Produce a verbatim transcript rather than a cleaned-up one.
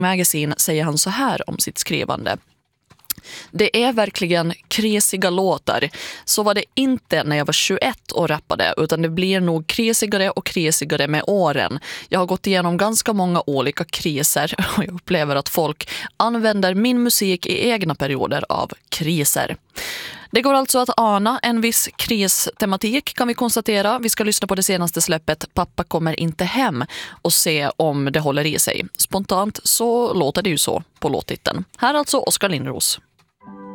Magazine säger han så här om sitt skrivande. Det är verkligen krisiga låtar. Så var det inte när jag var tjugoett och rappade, utan det blir nog krisigare och krisigare med åren. Jag har gått igenom ganska många olika kriser och jag upplever att folk använder min musik i egna perioder av kriser. Det går alltså att ana en viss kristematik, kan vi konstatera. Vi ska lyssna på det senaste släppet Pappa kommer inte hem och se om det håller i sig. Spontant så låter det ju så på låttiteln. Här alltså Oskar Lindros.